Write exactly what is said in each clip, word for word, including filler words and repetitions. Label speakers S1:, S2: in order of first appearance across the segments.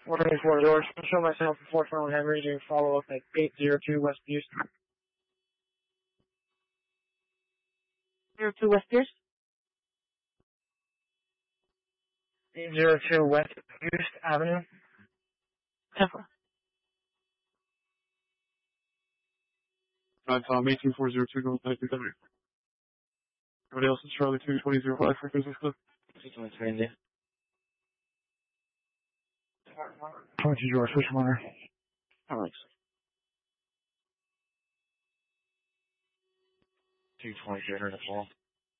S1: four twenty-four George. I'll show myself in Fort Farnell Henry doing follow-up at eight oh two West Pierce.
S2: zero two West Pierce.
S1: eight oh two West Pierce Avenue.
S2: Temple.
S3: Uh, Tom, eighteen four zero two, go back to W. Everybody else is Charlie two twenty zero five for business club.
S1: twenty George, switch runner.
S2: Alex.
S1: two twenty-three hundred to fall.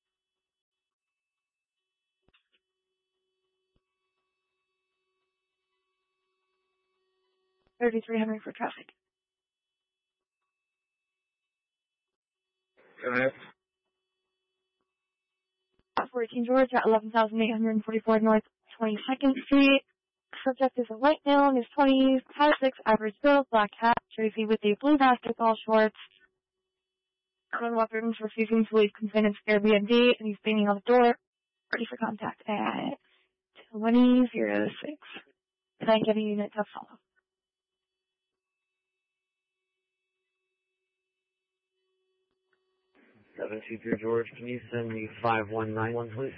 S2: thirty-three hundred for traffic.
S1: Go ahead.
S2: fourteen George at eleven thousand eight hundred forty-four North twenty-second Street. Subject is a white male in his twenties, five six, average build, black hat, jersey with a blue basketball shorts. Common weapons, refusing to leave confined Airbnb, and he's banging on the door. Ready for contact at twenty oh six. Can I get a unit to follow?
S1: seven two three George, can you send me five one nine one, please?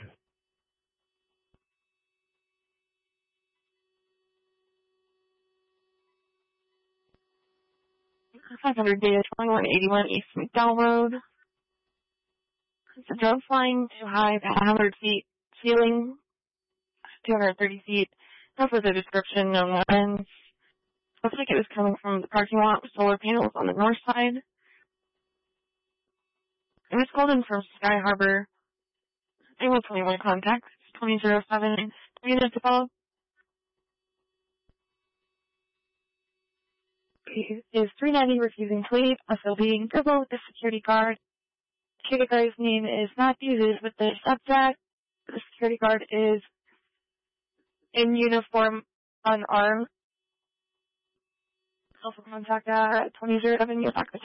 S2: five hundred data twenty-one eighty-one East McDowell Road. It's a drone flying too high, about one hundred feet. Ceiling, two hundred thirty feet. No further description, no weapons. Looks like it was coming from the parking lot with solar panels on the north side. It was called in from Sky Harbor. Anyone twenty-one contact. It's twenty oh seven. Three minutes to follow. He is three ninety refusing to leave. Also being verbal with the security guard. The security guard's name is Matthews, is with the subject. The security guard is in uniform, unarmed. Also contact at twenty oh seven. You're back.